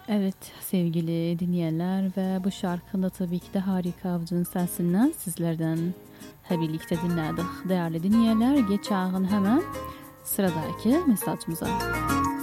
Evet sevgili dinleyenler ve bu şarkında tabii ki de Harika Avcı'nın sesinden sizlerden birlikte dinledik. Değerli dinleyenler geçelim hemen sıradaki mesajımıza.